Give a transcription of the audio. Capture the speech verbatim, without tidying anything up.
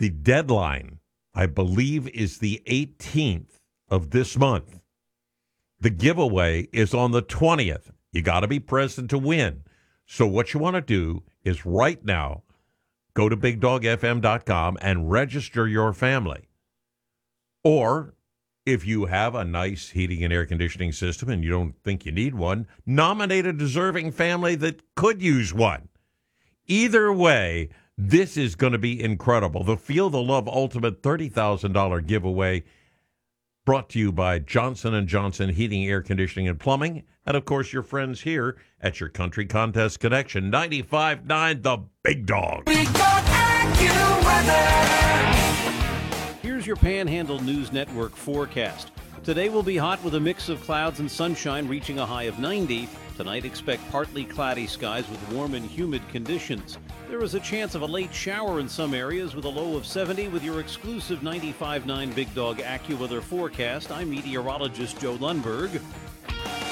The deadline, I believe, is the eighteenth of this month. The giveaway is on the twentieth. You got to be present to win. So what you want to do is right now go to big dog f m dot com and register your family. Or if you have a nice heating and air conditioning system and you don't think you need one, nominate a deserving family that could use one. Either way, this is going to be incredible. The Feel the Love Ultimate thirty thousand dollars giveaway brought to you by Johnson and Johnson Heating, Air Conditioning, and Plumbing. And, of course, your friends here at your Country Contest Connection, ninety-five point nine The Big Dog. Big Dog AccuWeather. Here's your Panhandle News Network forecast. Today will be hot with a mix of clouds and sunshine reaching a high of ninety. Tonight, expect partly cloudy skies with warm and humid conditions. There is a chance of a late shower in some areas with a low of seventy with your exclusive ninety-five point nine Big Dog AccuWeather forecast. I'm meteorologist Joe Lundberg.